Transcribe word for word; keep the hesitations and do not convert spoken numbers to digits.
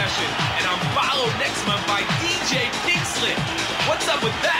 fashion, and I'm followed next month by D J Pink Slip. What's up with that?